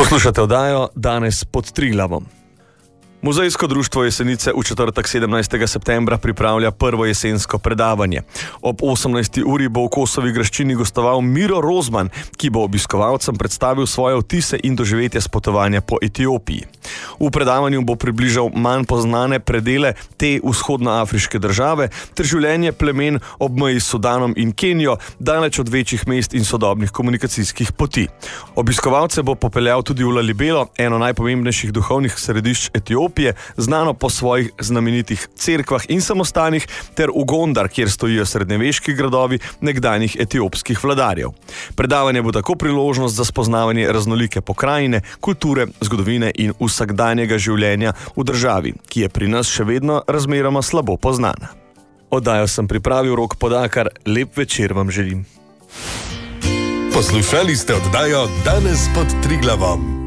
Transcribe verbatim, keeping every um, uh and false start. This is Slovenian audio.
Poslušate oddajo Danes pod Triglavom. Muzejsko društvo Jesenice v četrtek sedemnajstega septembra pripravlja prvo jesensko predavanje. Ob osemnajsti uri bo v Kosovi graščini gostoval Miro Rozman, ki bo obiskovalcem predstavil svoje vtise in doživetje s potovanja po Etiopiji. V predavanju bo približal manj poznane predele te vzhodnoafriške države ter življenje plemen ob meji s Sudanom in Kenijo, daleč od večjih mest in sodobnih komunikacijskih poti. Obiskovalce bo popeljal tudi v Lalibelo, eno najpomembnejših duhovnih središč Etiopije, znano po svojih znamenitih cerkvah in samostanih, ter v Gondar, kjer stojijo srednjeveški gradovi nekdanjih etiopskih vladarjev. Predavanje bo tako priložnost za spoznavanje raznolike pokrajine, kulture, zgodovine in vsakdanjega življenja v državi, ki je pri nas še vedno razmeroma slabo poznana. Oddajo sem pripravil Rok Podakar, lep večer vam želim. Poslušali ste oddajo Danes pod Triglavom.